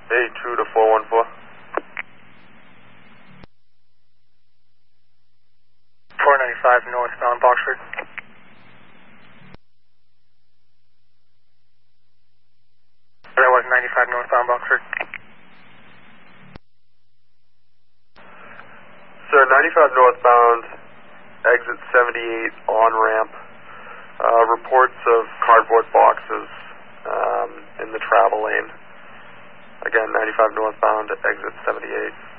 A2 to 414. 495 northbound Boxford. That was 95 northbound Boxford. Sir, 95 northbound, exit 78 on ramp. Reports of cardboard boxes in the travel lane. Again, 95 northbound, exit 78.